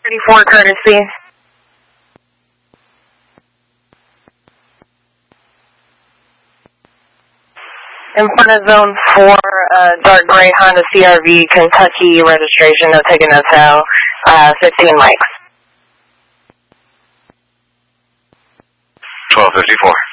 34 courtesy. In front of zone 4, dark gray Honda CRV, Kentucky registration, no ticket, no tow, 15 mics. 1254.